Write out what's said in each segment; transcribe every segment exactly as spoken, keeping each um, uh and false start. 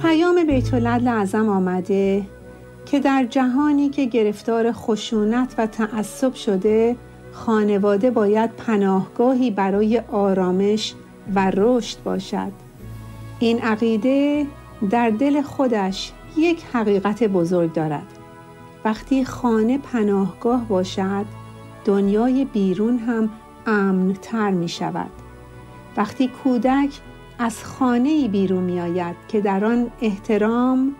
پیام بیت العدل اعظم آمده که در جهانی که گرفتار خشونت و تعصب شده، خانواده باید پناهگاهی برای آرامش و رشد باشد. این عقیده در دل خودش یک حقیقت بزرگ دارد. وقتی خانه پناهگاه باشد، دنیای بیرون هم امن‌تر می شود. وقتی کودک از خانه‌ای بیرون می آید که در آن احترام،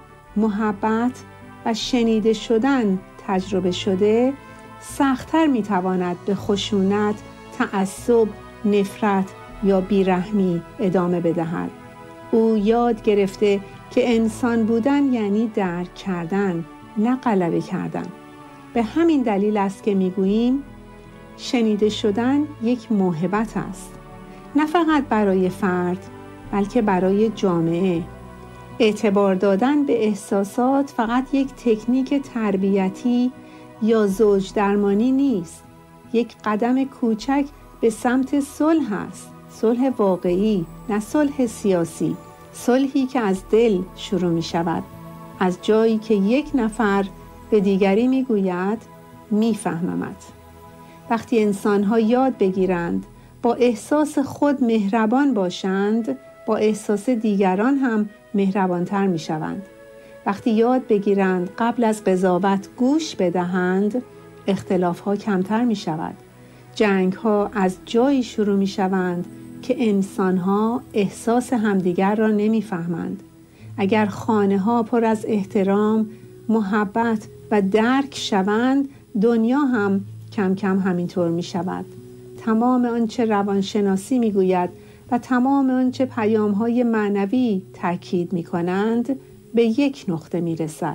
محبت و شنیده شدن تجربه شده، سخت‌تر می تواند به خشونت، تعصب، نفرت یا بیرحمی ادامه بدهد. او یاد گرفته که انسان بودن یعنی درک کردن، نه غلبه کردن. به همین دلیل است که میگوییم شنیده شدن یک موهبت است، نه فقط برای فرد بلکه برای جامعه. اعتبار دادن به احساسات فقط یک تکنیک تربیتی یا زوج درمانی نیست، یک قدم کوچک به سمت صلح است. صلح واقعی، نه صلح سیاسی. صلحی که از دل شروع می شود، از جایی که یک نفر به دیگری می گوید می فهممت. وقتی انسان‌ها یاد بگیرند با احساس خود مهربان باشند، با احساس دیگران هم مهربانتر می شوند. وقتی یاد بگیرند قبل از قضاوت گوش بدهند، اختلاف‌ها کمتر می شود. جنگ‌ها از جایی شروع می شوند که انسان‌ها احساس همدیگر را نمی فهمند. اگر خانه‌ها پر از احترام، محبت و درک شوند، دنیا هم کم کم همینطور می شود. تمام آنچه روانشناسی می گوید و تمام آنچه پیام‌های معنوی تاکید می کنند به یک نقطه می رسد.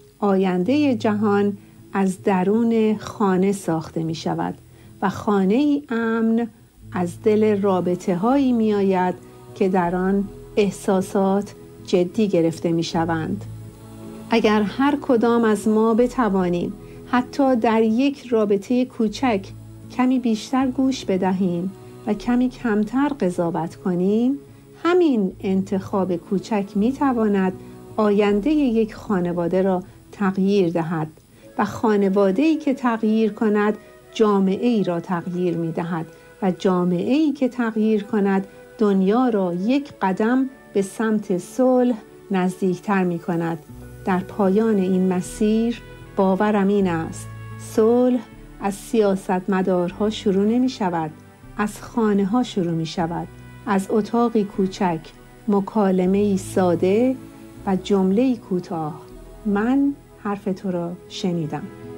آینده جهان از درون خانه ساخته می شود و خانه ای امن از دل رابطه هایی می آید که در آن احساسات جدی گرفته می شوند. اگر هر کدام از ما بتوانیم حتی در یک رابطه کوچک کمی بیشتر گوش بدهیم و کمی کمتر قضاوت کنیم، همین انتخاب کوچک می تواند آینده یک خانواده را تغییر دهد و خانواده‌ای که تغییر کند جامعه‌ای را تغییر می دهد و جامعه‌ای که تغییر کند دنیا را یک قدم به سمت صلح نزدیکتر می کند. در پایان این مسیر باورم این است: صلح از سیاستمدارها شروع نمی شود، از خانه ها شروع می شود، از اتاقی کوچک، مکالمه‌ای ساده و جمله‌ای کوتاه: من حرف تو را شنیدم.